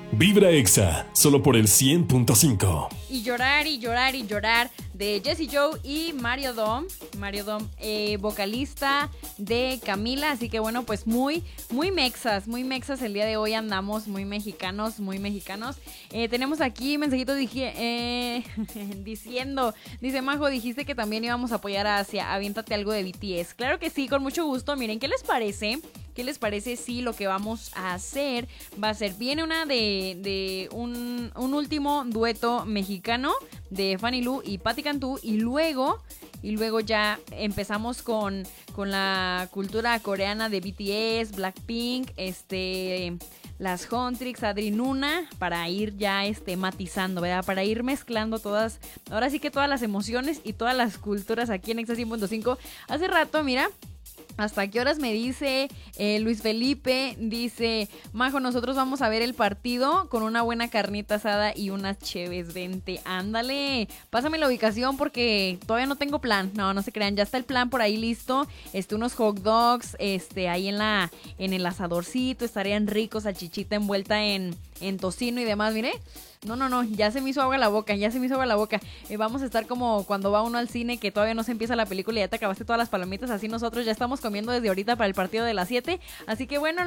Vibra Exa, solo por el 100.5. Y llorar y llorar y llorar de Jessie Joe y Mario Dom. Mario Dom, vocalista de Camila. Así que bueno, pues muy mexas el día de hoy. Andamos muy mexicanos. Tenemos aquí mensajitos diciendo, dice Majo, dijiste que también íbamos a apoyar a Asia. Aviéntate algo de BTS. Claro que sí, con mucho gusto. Miren, ¿qué les parece? ¿Qué les parece si lo que vamos a hacer va a ser, viene una de un último dueto mexicano de Fanny Lu y Patti Cantú, y luego ya empezamos con la cultura coreana de BTS, Blackpink, las Huntrix, Adri Nuna, para ir ya matizando, ¿verdad? Para ir mezclando todas, ahora sí que todas las emociones y todas las culturas aquí en Exa 100.5. Hace rato, mira, ¿hasta qué horas me dice Luis Felipe? Dice, Majo, nosotros vamos a ver el partido con una buena carnita asada y unas cheves, vente, ándale, pásame la ubicación porque todavía no tengo plan, no se crean, ya está el plan por ahí listo, unos hot dogs, ahí en el asadorcito, estarían ricos, salchichita envuelta en tocino y demás, mire. No, ya se me hizo agua la boca. Vamos a estar como cuando va uno al cine que todavía no se empieza la película y ya te acabaste todas las palomitas, así nosotros ya estamos comiendo desde ahorita para el partido de las 7, así que bueno,